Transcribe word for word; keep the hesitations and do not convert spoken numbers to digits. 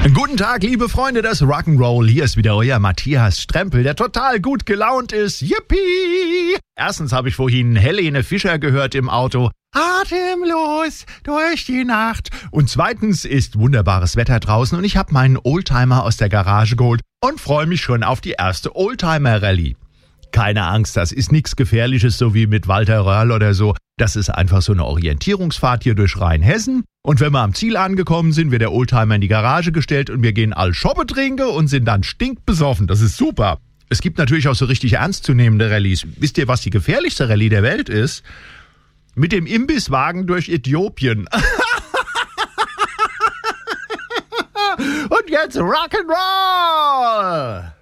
Guten Tag, liebe Freunde des Rock'n'Roll. Hier ist wieder euer Matthias Strempel, der total gut gelaunt ist. Yippie! Erstens habe ich vorhin Helene Fischer gehört im Auto. Atemlos durch die Nacht. Und zweitens ist wunderbares Wetter draußen und ich habe meinen Oldtimer aus der Garage geholt und freue mich schon auf die erste Oldtimer-Rallye. Keine Angst, das ist nichts Gefährliches, so wie mit Walter Röhrl oder so. Das ist einfach so eine Orientierungsfahrt hier durch Rheinhessen. Und wenn wir am Ziel angekommen sind, wird der Oldtimer in die Garage gestellt und wir gehen all Schoppe trinken und sind dann stinkbesoffen. Das ist super. Es gibt natürlich auch so richtig ernstzunehmende Rallyes. Wisst ihr, was die gefährlichste Rallye der Welt ist? Mit dem Imbisswagen durch Äthiopien. Und jetzt Rock'n'Roll!